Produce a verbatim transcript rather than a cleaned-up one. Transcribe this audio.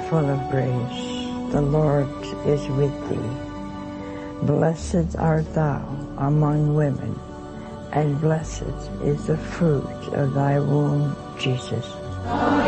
full of grace, the Lord is with thee. Blessed art thou among women, and blessed is the fruit of thy womb, Jesus.